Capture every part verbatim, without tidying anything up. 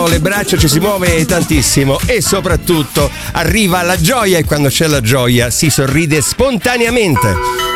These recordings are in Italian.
Le braccia, ci si muove tantissimo e soprattutto arriva la gioia, e quando c'è la gioia si sorride spontaneamente.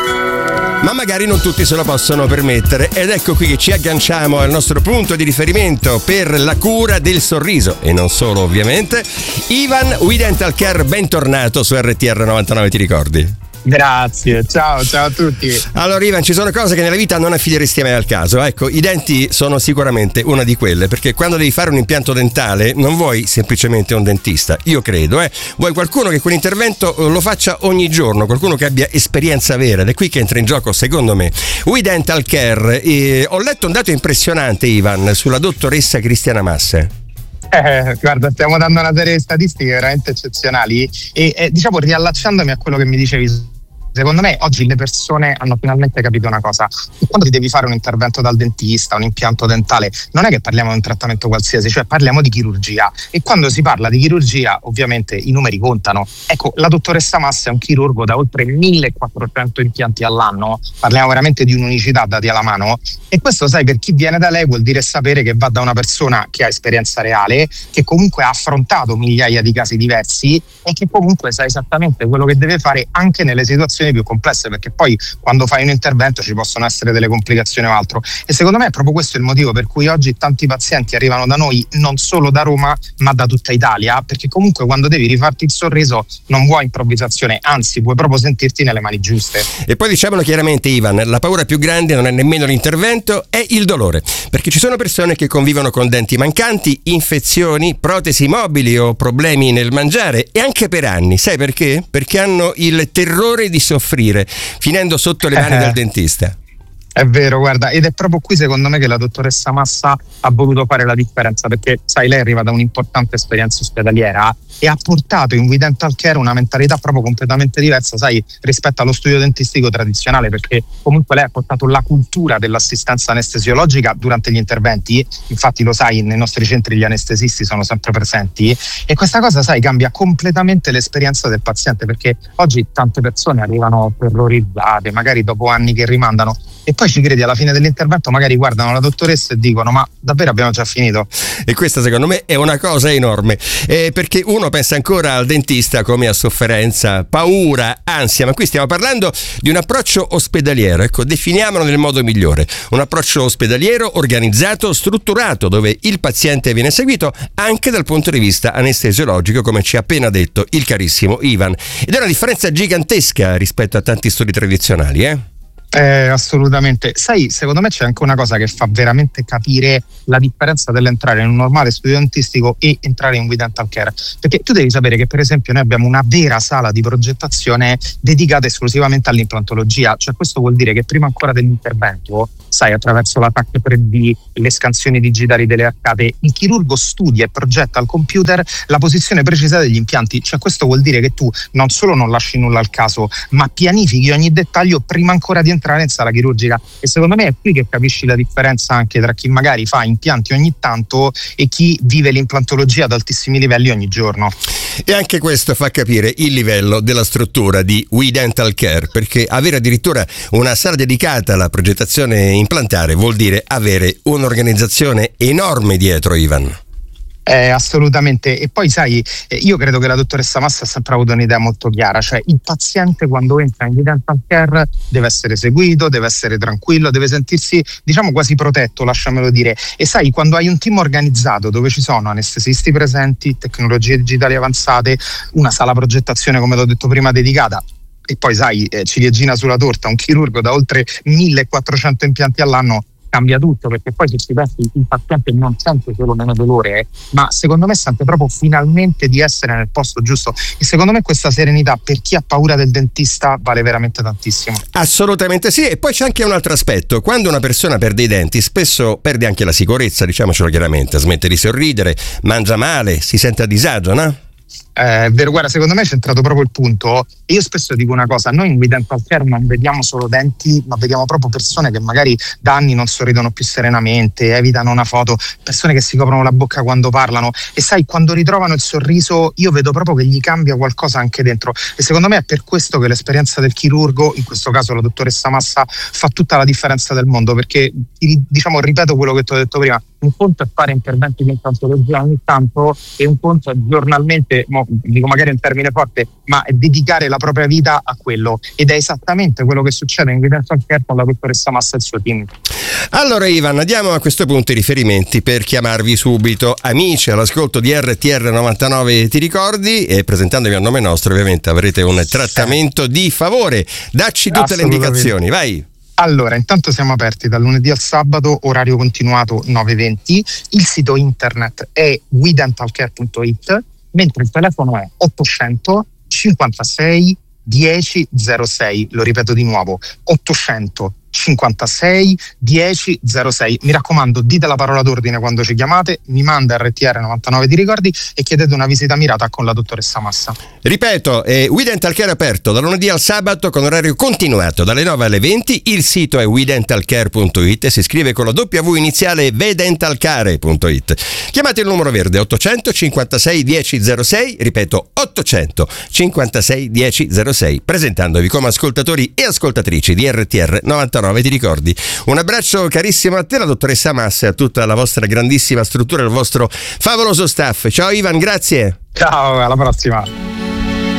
Ma magari non tutti se lo possono permettere, ed ecco qui che ci agganciamo al nostro punto di riferimento per la cura del sorriso, e non solo ovviamente. Ivan, We Dental Care, bentornato su R T R novantanove, ti ricordi? Grazie, ciao, ciao a tutti. Allora Ivan, ci sono cose che nella vita non affideresti mai al caso. Ecco, i denti sono sicuramente una di quelle, perché quando devi fare un impianto dentale non vuoi semplicemente un dentista, io credo, eh. Vuoi qualcuno che quell'intervento lo faccia ogni giorno, qualcuno che abbia esperienza vera, ed è qui che entra in gioco secondo me We Dental Care. E ho letto un dato impressionante, Ivan, sulla dottoressa Cristiana Masse. Eh, guarda, stiamo dando una serie di statistiche veramente eccezionali e eh, diciamo, riallacciandomi a quello che mi dicevi, secondo me oggi le persone hanno finalmente capito una cosa: quando ti devi fare un intervento dal dentista, un impianto dentale, non è che parliamo di un trattamento qualsiasi, cioè parliamo di chirurgia, e quando si parla di chirurgia ovviamente i numeri contano. Ecco, la dottoressa Massa è un chirurgo da oltre millequattrocento impianti all'anno, parliamo veramente di un'unicità dati alla mano, e questo, sai, per chi viene da lei vuol dire sapere che va da una persona che ha esperienza reale, che comunque ha affrontato migliaia di casi diversi e che comunque sa esattamente quello che deve fare anche nelle situazioni più complesse, perché poi quando fai un intervento ci possono essere delle complicazioni o altro, e secondo me è proprio questo il motivo per cui oggi tanti pazienti arrivano da noi non solo da Roma ma da tutta Italia, perché comunque quando devi rifarti il sorriso non vuoi improvvisazione, anzi vuoi proprio sentirti nelle mani giuste. E poi diciamolo chiaramente, Ivan, la paura più grande non è nemmeno l'intervento, è il dolore, perché ci sono persone che convivono con denti mancanti, infezioni, protesi mobili o problemi nel mangiare, e anche per anni. Sai perché? Perché hanno il terrore di soffrire, finendo sotto le mani del dentista. È vero, guarda, ed è proprio qui secondo me che la dottoressa Massa ha voluto fare la differenza, perché sai, lei arriva da un'importante esperienza ospedaliera e ha portato in We Dental Care una mentalità proprio completamente diversa, sai, rispetto allo studio dentistico tradizionale, perché comunque lei ha portato la cultura dell'assistenza anestesiologica durante gli interventi. Infatti lo sai, nei nostri centri gli anestesisti sono sempre presenti, e questa cosa, sai, cambia completamente l'esperienza del paziente, perché oggi tante persone arrivano terrorizzate, magari dopo anni che rimandano, e poi ci credi, alla fine dell'intervento magari guardano la dottoressa e dicono: ma davvero abbiamo già finito? E questa secondo me è una cosa enorme, eh, perché uno pensa ancora al dentista come a sofferenza, paura, ansia, ma qui stiamo parlando di un approccio ospedaliero. Ecco, definiamolo nel modo migliore: un approccio ospedaliero organizzato, strutturato, dove il paziente viene seguito anche dal punto di vista anestesiologico, come ci ha appena detto il carissimo Ivan, ed è una differenza gigantesca rispetto a tanti studi tradizionali, eh? Eh, assolutamente. Sai, secondo me c'è anche una cosa che fa veramente capire la differenza dell'entrare in un normale studio dentistico e entrare in We Dental Care, perché tu devi sapere che per esempio noi abbiamo una vera sala di progettazione dedicata esclusivamente all'implantologia, cioè questo vuol dire che prima ancora dell'intervento, sai, attraverso la T A C tre D, le scansioni digitali delle arcate, il chirurgo studia e progetta al computer la posizione precisa degli impianti, cioè questo vuol dire che tu non solo non lasci nulla al caso, ma pianifichi ogni dettaglio prima ancora di entrare in sala chirurgica, e secondo me è qui che capisci la differenza anche tra chi magari fa impianti ogni tanto e chi vive l'implantologia ad altissimi livelli ogni giorno. E anche questo fa capire il livello della struttura di We Dental Care, perché avere addirittura una sala dedicata alla progettazione implantare vuol dire avere un'organizzazione enorme dietro, Ivan. Eh, assolutamente. E poi sai, eh, io credo che la dottoressa Massa ha sempre avuto un'idea molto chiara, cioè il paziente quando entra in We Dental Care deve essere seguito, deve essere tranquillo, deve sentirsi, diciamo, quasi protetto, lasciamelo dire. E sai, quando hai un team organizzato dove ci sono anestesisti presenti, tecnologie digitali avanzate, una sala progettazione, come ti ho detto prima, dedicata, e poi sai, eh, ciliegina sulla torta, un chirurgo da oltre millequattrocento impianti all'anno, cambia tutto, perché poi se ci pensi il paziente non sente solo meno dolore, eh, ma secondo me sente proprio finalmente di essere nel posto giusto, e secondo me questa serenità per chi ha paura del dentista vale veramente tantissimo. Assolutamente sì. E poi c'è anche un altro aspetto: quando una persona perde i denti spesso perde anche la sicurezza, diciamocelo chiaramente, smette di sorridere, mangia male, si sente a disagio, no? È vero, guarda, secondo me è centrato proprio il punto. E io spesso dico una cosa: noi in We Dental Care non vediamo solo denti, ma vediamo proprio persone che magari da anni non sorridono più serenamente, evitano una foto, persone che si coprono la bocca quando parlano, e sai, quando ritrovano il sorriso io vedo proprio che gli cambia qualcosa anche dentro, e secondo me è per questo che l'esperienza del chirurgo, in questo caso la dottoressa Massa, fa tutta la differenza del mondo, perché, diciamo, ripeto quello che ti ho detto prima, un conto è fare interventi di implantologia ogni tanto e un conto è giornalmente, mo, dico magari un termine forte, ma è dedicare la propria vita a quello, ed è esattamente quello che succede in Evidental Care con la dottoressa Massa e il suo team. Allora Ivan, diamo a questo punto i riferimenti per chiamarvi subito. Amici all'ascolto di R T R novantanove ti ricordi, e presentandovi a nome nostro ovviamente avrete un trattamento di favore. Dacci tutte le indicazioni, vai. Allora, intanto siamo aperti dal lunedì al sabato, orario continuato nove e venti, il sito internet è we dental care punto it, mentre il telefono è ottocento cinquantasei dieci zero sei, lo ripeto di nuovo, ottocento cinquantasei dieci zero sei. Mi raccomando, dite la parola d'ordine quando ci chiamate, mi manda R T R novantanove ti ricordi e chiedete una visita mirata con la dottoressa Massa. Ripeto, è We Dental Care aperto dal lunedì al sabato con orario continuato dalle nove alle venti, il sito è we dental care punto it e si scrive con la W iniziale we dental care punto it. Chiamate il numero verde ottocento cinquantasei dieci zero sei, ripeto ottocento cinquantasei dieci zero sei, presentandovi come ascoltatori e ascoltatrici di R T R novantanove ti ricordi. Un abbraccio carissimo a te, la dottoressa Massa, e a tutta la vostra grandissima struttura, il vostro favoloso staff. Ciao Ivan, grazie. Ciao, alla prossima.